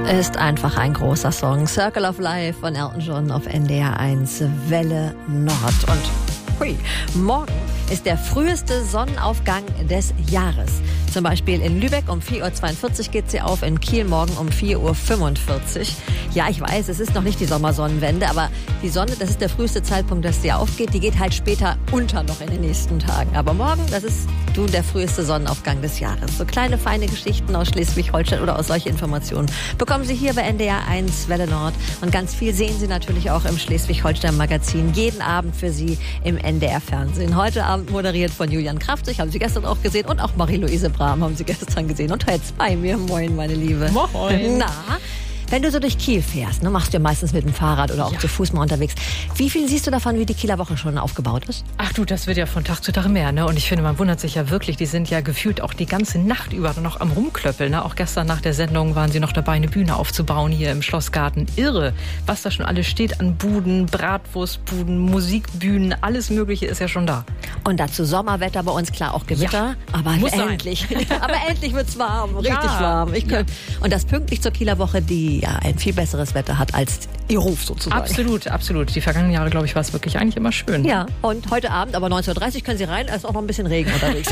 Ist einfach ein großer Song. Circle of Life von Elton John auf NDR 1 Welle Nord. Und hui, morgen ist der früheste Sonnenaufgang des Jahres. Zum Beispiel in Lübeck um 4.42 Uhr geht sie auf, in Kiel morgen um 4.45 Uhr. Ja, ich weiß, es ist noch nicht die Sommersonnenwende, aber die Sonne, das ist der früheste Zeitpunkt, dass sie aufgeht. Die geht halt später unter noch in den nächsten Tagen. Aber morgen, das ist der früheste Sonnenaufgang des Jahres. So kleine, feine Geschichten aus Schleswig-Holstein oder aus solche Informationen bekommen Sie hier bei NDR 1 Welle Nord. Und ganz viel sehen Sie natürlich auch im Schleswig-Holstein-Magazin. Jeden Abend für Sie im NDR-Fernsehen. Heute Abend moderiert von Julian Kraftzig, haben Sie gestern auch gesehen. Und auch Marie-Louise Brahm haben Sie gestern gesehen. Und jetzt bei mir. Moin, meine Liebe. Moin. Na, wenn du so durch Kiel fährst, ne, machst du ja meistens mit dem Fahrrad oder auch zu Fuß mal unterwegs. Wie viel siehst du davon, wie die Kieler Woche schon aufgebaut ist? Ach du, das wird ja von Tag zu Tag mehr, ne? Und ich finde, man wundert sich ja wirklich, die sind ja gefühlt auch die ganze Nacht über noch am Rumklöppeln, ne? Auch gestern nach der Sendung waren sie noch dabei, eine Bühne aufzubauen hier im Schlossgarten. Irre, was da schon alles steht an Buden, Bratwurstbuden, Musikbühnen, alles Mögliche ist ja schon da. Und dazu Sommerwetter bei uns, klar, auch Gewitter. Ja, aber muss endlich. Aber endlich wird's warm, richtig warm. Und das pünktlich zur Kieler Woche, die ja ein viel besseres Wetter hat als ihr Ruf sozusagen. Absolut, absolut. Die vergangenen Jahre, glaube ich, war es wirklich eigentlich immer schön. Ja, und heute Abend, aber 19.30 Uhr können Sie rein, es ist auch noch ein bisschen Regen unterwegs.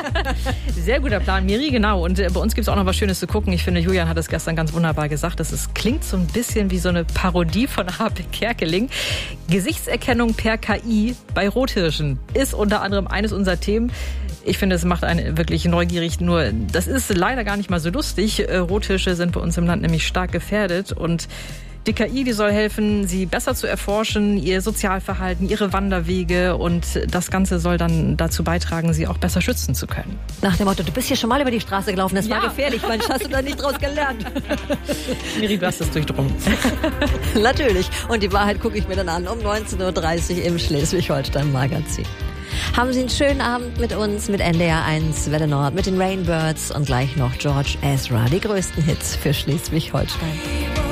Sehr guter Plan, Miri, genau. Und bei uns gibt es auch noch was Schönes zu gucken. Ich finde, Julian hat es gestern ganz wunderbar gesagt. Klingt so ein bisschen wie so eine Parodie von H.P. Kerkeling. Gesichtserkennung per KI bei Rothirschen ist unter anderem eines unserer Themen. Ich finde, es macht einen wirklich neugierig. Nur, das ist leider gar nicht mal so lustig. Rothirsche sind bei uns im Land nämlich stark gefährdet. Und die KI, die soll helfen, sie besser zu erforschen, ihr Sozialverhalten, ihre Wanderwege. Und das Ganze soll dann dazu beitragen, sie auch besser schützen zu können. Nach dem Motto, du bist hier schon mal über die Straße gelaufen, das war gefährlich. Mensch, hast du da nicht draus gelernt? Miri, du hast es durchdrungen. Natürlich. Und die Wahrheit gucke ich mir dann an um 19.30 Uhr im Schleswig-Holstein-Magazin. Haben Sie einen schönen Abend mit uns, mit NDR 1 Welle Nord, mit den Rainbirds und gleich noch George Ezra, die größten Hits für Schleswig-Holstein.